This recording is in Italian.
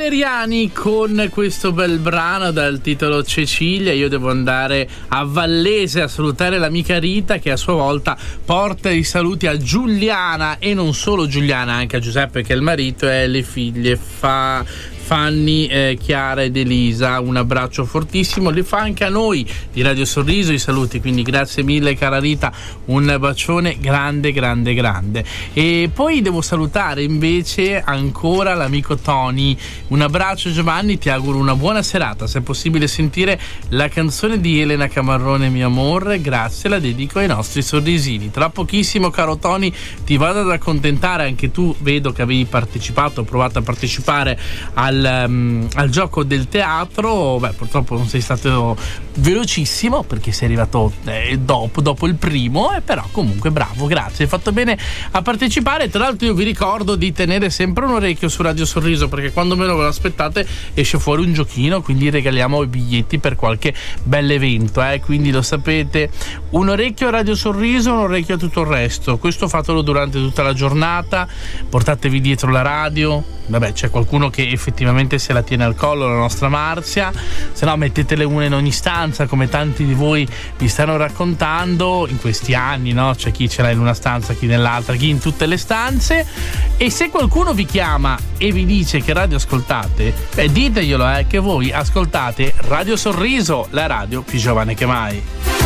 Valeriani con questo bel brano dal titolo Cecilia. Io devo andare a Vallese a salutare l'amica Rita, che a sua volta porta i saluti a Giuliana, e non solo Giuliana, anche a Giuseppe, che è il marito, e le figlie Fanny, Chiara ed Elisa. Un abbraccio fortissimo, li fa anche a noi di Radio Sorriso i saluti, quindi grazie mille cara Rita, un bacione grande grande grande. E poi devo salutare invece ancora l'amico Tony. Un abbraccio Giovanni, ti auguro una buona serata, se è possibile sentire la canzone di Elena Camarrone, Mio amore, grazie, la dedico ai nostri sorrisini. Tra pochissimo caro Tony ti vado ad accontentare, anche tu vedo che avevi partecipato, provato a partecipare al gioco del teatro. Beh, purtroppo non sei stato velocissimo perché sei arrivato dopo il primo, però comunque bravo, grazie, hai fatto bene a partecipare. Tra l'altro io vi ricordo di tenere sempre un orecchio su Radio Sorriso, perché quando meno ve lo aspettate esce fuori un giochino, quindi regaliamo i biglietti per qualche bell'evento, quindi lo sapete, un orecchio a Radio Sorriso, un orecchio a tutto il resto. Questo fatelo durante tutta la giornata, portatevi dietro la radio. Vabbè, c'è qualcuno che effettivamente se la tiene al collo, la nostra Marzia, se no mettetele una in ogni stanza, come tanti di voi vi stanno raccontando in questi anni, no? C'è chi ce l'ha in una stanza, chi nell'altra, chi in tutte le stanze. E se qualcuno vi chiama e vi dice che radio ascoltate, diteglielo che voi ascoltate Radio Sorriso, la radio più giovane che mai.